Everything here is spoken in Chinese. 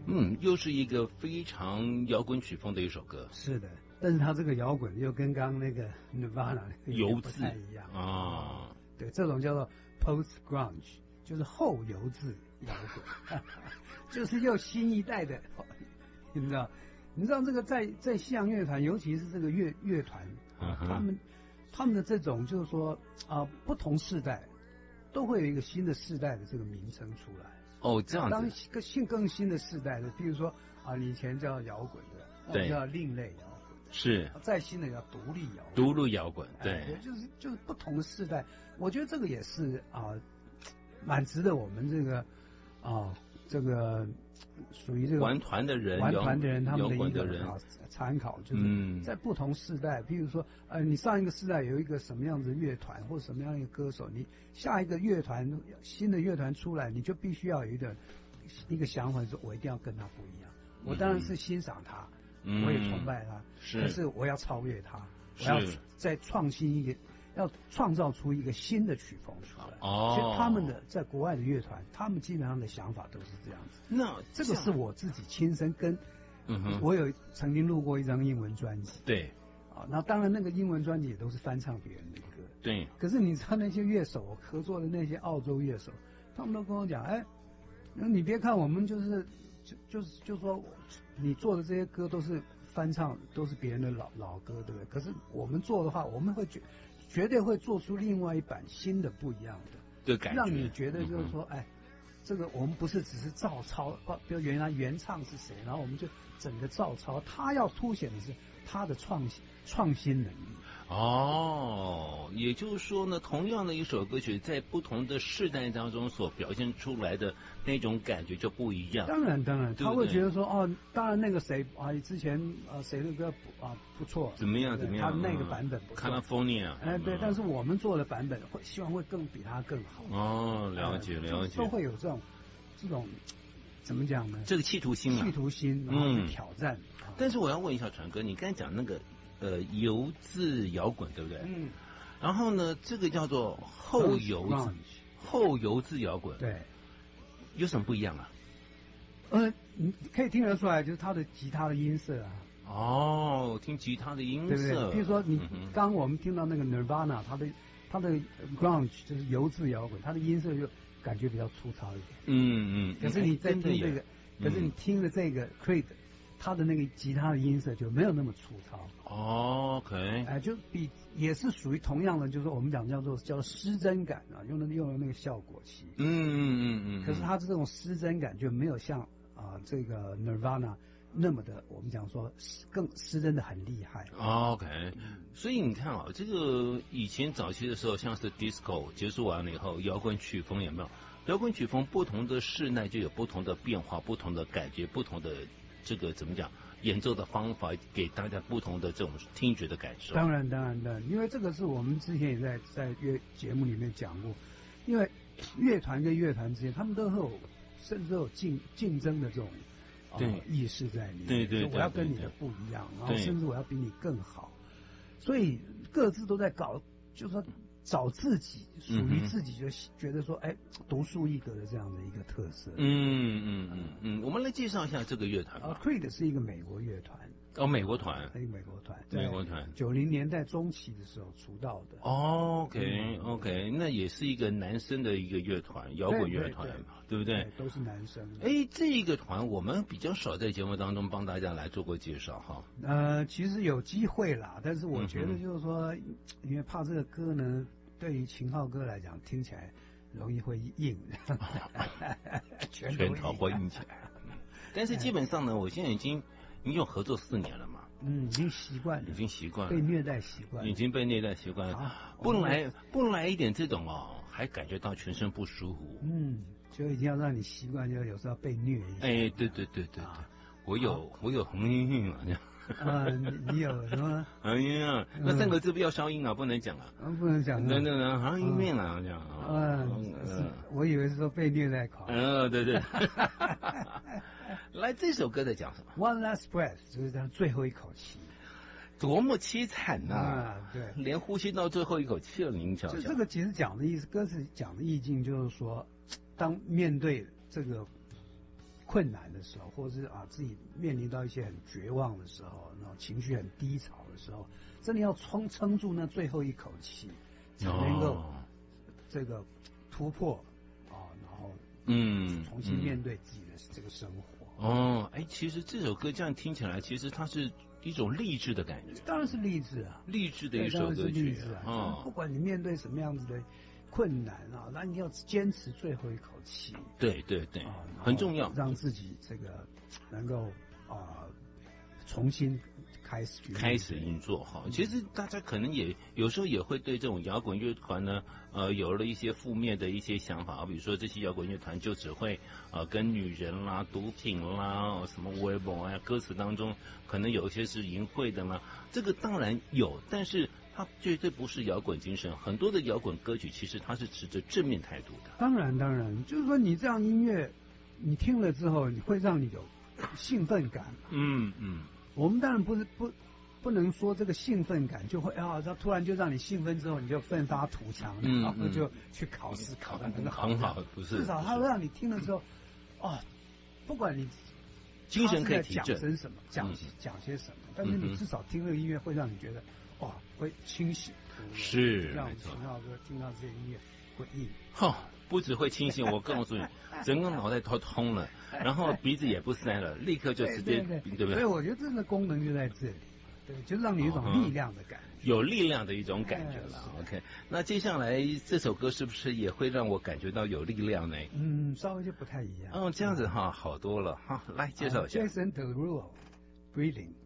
又是一个非常摇滚曲风的一首歌。 是的，但是它这个摇滚又跟刚刚那个 Nirvana 油渍不太一样啊。 对，这种叫做 post grunge， 就是后油渍摇滚，就是又新一代的，你知道？你知道这个在西洋乐团，尤其是这个乐团，他们的这种就是说不同世代都会有一个新的世代的这个名称出来。 哦，这样子。 当更新的世代的，比如说你以前叫摇滚的， 对， 叫另类摇滚， 是再新的叫独立摇滚。 独立摇滚，对， 就是不同的世代，我觉得这个也是蛮值得我们这个属于这个玩团的人他们的一个参考，就是在不同世代，比如说你上一个世代有一个什么样子的乐团或什么样一个歌手，你下一个乐团新的乐团出来，你就必须要有一个想法，说我一定要跟他不一样。我当然是欣赏他，我也崇拜他，可是我要超越他，我要再创新一个。要创造出一个新的曲风出来。其实他们在国外的乐团，他们基本上的想法都是这样子。 那这个是我自己亲身我有曾经录过一张英文专辑。 对。 那当然那个英文专辑也都是翻唱别人的歌。 对。可是你知道那些乐手合作的那些澳洲乐手，他们都跟我讲，你别看我们就是说你做的这些歌都是翻唱，都是别人的老歌，对不对？可是我们做的话，我们会绝对会做出另外一版新的不一样的感觉， 让你觉得就是说，这个我们不是只是照抄，比如原来原唱是谁，然后我们就整个照抄，他要凸显的是他的创新能力。 也就是说呢，同样的一首歌曲，在不同的世代当中所表现出来的那种感觉就不一样。 当然，他会觉得说，当然那个谁之前谁的歌不错， 怎么样， 他那个版本不错 California， 对，但是我们做的版本希望会比他更好。 了解， 都会有这种怎么讲呢？ 这个企图心， 然后去挑战。 但是我要问一下传哥，你刚才讲那个油渍摇滚，对不对？然后呢，这个叫做后油渍摇滚， 对，有什么不一样啊？ 你可以听得出来，就是他的吉他的音色听吉他的音色， 对不对？比如说你刚我们听到那个 Nirvana， 他的 grunge 就是油渍摇滚，他的音色就感觉比较粗糙一点。可是你在听这个，可是你听了这个 Creed， 他的那个吉他的音色就没有那么粗糙。 OK， 就也是属于同样的，就是我们讲叫失真感用了那个效果器。可是他这种失真感就没有像这个 Nirvana 那么的，我们讲说更失真的很厉害。 OK， 所以你看这个以前早期的时候，像是 disco 结束完了以后，摇滚曲风有没有？摇滚曲风不同的世代就有不同的变化，不同的感觉，不同的这个怎么讲演奏的方法，给大家不同的这种听觉的感受。 当然，因为这个是我们之前也在节目里面讲过，因为乐团跟乐团之间，他们都会有甚至都有竞争的这种意识在里面。对，我要跟你的不一样，然后甚至我要比你更好，所以各自都在搞，就是说找自己属于自己，就觉得说独树一格的这样的一个特色。 我们来介绍一下这个乐团吧。 Creed 是一个美国乐团。 美国团 ，90年代中期的时候出道的。 OK， 那也是一个男生的一个乐团，摇滚乐团嘛，对不对？ 都是男生。 这个团我们比较少在节目当中帮大家来做过介绍哈。 其实有机会啦，但是我觉得就是说，因为怕这个歌呢，对于秦昊歌来讲，听起来容易会硬， 拳头会硬起来。但是基本上呢，我现在已经合作4年了嘛， 已经习惯了，被虐待习惯了， 已经被虐待习惯了。不来一点这种还感觉到全身不舒服。 就已经要让你习惯，就有时候被虐一下。 对，我有红晕晕啊，这样。 你有什么？ 那3个字不要消音啊，不能讲啊。 不能讲。 对，好像晕面啊，这样。 我以为是说被虐待狂。 对。来，这首歌在讲什么 ？One Last Breath， 就是他最后一口气。 多么凄惨对， 连呼吸到最后一口气了，您瞧瞧。 这个其实讲的意思，歌词讲的意境就是说，当面对这个困难的时候，或者是自己面临到一些很绝望的时候，然后情绪很低潮的时候，真的要撑住那最后一口气，才能够这个突破然后重新面对自己的这个生活。 其实这首歌这样听起来，其实它是一种励志的感觉。 当然是励志啊， 励志的一首歌曲啊。不管你面对什么样子的困难那你要坚持最后一口气。 对，很重要， 让自己这个能够重新开始运作哈。其实大家可能也有时候也会对这种摇滚乐团呢，有了一些负面的一些想法，比如说这些摇滚乐团就只会跟女人啦、毒品啦、什么微博歌词当中可能有一些是淫秽的啦，这个当然有，但是它绝对不是摇滚精神。很多的摇滚歌曲其实它是持着正面态度的。 当然，就是说你这样音乐，你听了之后，你会让你有兴奋感。我们当然不能说这个兴奋感就会它突然就让你兴奋之后你就奋发图强，然后就去考试考得很好。 很好，不是。 至少它会让你听了之后，不管你精神可以提振， 讲什么，讲些什么，但是你至少听这个音乐会让你觉得会清醒。 是， 让我听到这些音乐会硬。 不只会清醒，我告诉你，整个脑袋都通了，然后鼻子也不塞了，立刻就直接，对不对？ 所以我觉得这个功能就在这里，对，就让你有一种力量的感觉， 有力量的一种感觉了。OK， 那接下来这首歌是不是也会让我感觉到有力量呢？ 稍微就不太一样。 这样子好多了。来介绍一下。 Jason Derulo，Breathing。